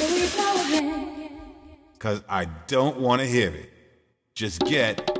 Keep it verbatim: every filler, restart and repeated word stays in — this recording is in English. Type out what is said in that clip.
Cause I don't want to hear it. Just get